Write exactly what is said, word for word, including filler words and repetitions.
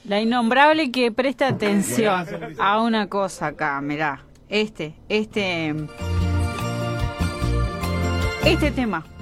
La innombrable que presta atención a una cosa acá, mirá. Este, este... Este tema.